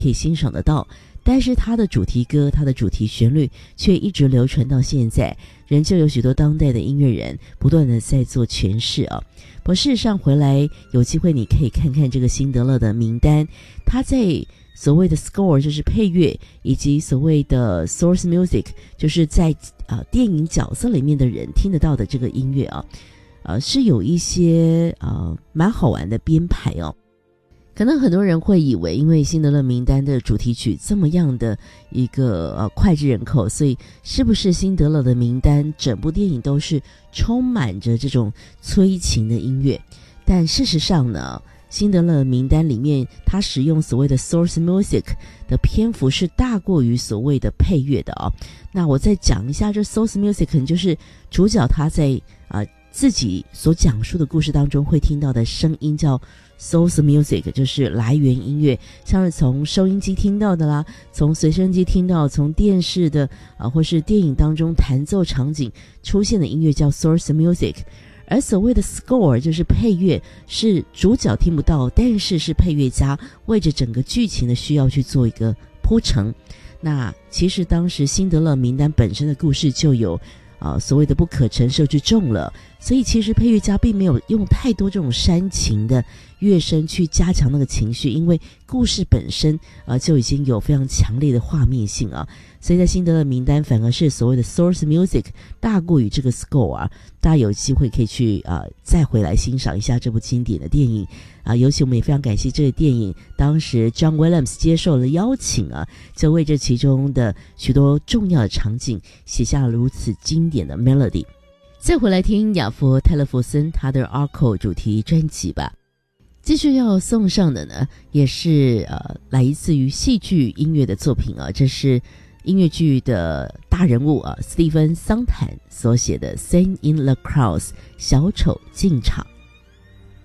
可以欣赏得到，但是它的主题歌、它的主题旋律却一直流传到现在，仍旧有许多当代的音乐人不断的在做诠释啊。不过事实上回来有机会你可以看看这个辛德勒的名单，它在所谓的 score 就是配乐，以及所谓的 source music 就是在电影角色里面的人听得到的这个音乐啊，是有一些蛮好玩的编排哦。可能很多人会以为，因为辛德勒名单的主题曲这么样的一个脍炙人口，所以是不是辛德勒的名单整部电影都是充满着这种催情的音乐？但事实上呢，辛德勒名单里面他使用所谓的 source music 的篇幅是大过于所谓的配乐的那我再讲一下，这 source music 可能就是主角他在自己所讲述的故事当中会听到的声音，叫 source music， 就是来源音乐，像是从收音机听到的啦，从随身机听到，从电视的或是电影当中弹奏场景出现的音乐叫 source music。而所谓的 score 就是配乐，是主角听不到，但是是配乐家为着整个剧情的需要去做一个铺陈。那其实当时辛德勒名单本身的故事就有所谓的不可承受之重了，所以其实配乐家并没有用太多这种煽情的乐声去加强那个情绪，因为故事本身就已经有非常强烈的画面性所以在辛德勒名单反而是所谓的 source music 大过于这个 score大家有机会可以去再回来欣赏一下这部经典的电影尤其我们也非常感谢这个电影当时 John Williams 接受了邀请就为这其中的许多重要的场景写下了如此经典的 melody。 再回来听亚佛泰勒弗森他的 Arco 主题专辑吧。继续要送上的呢，也是来自于戏剧音乐的作品这是音乐剧的大人物斯蒂芬桑坦所写的 Sing in the Crowds 小丑进场。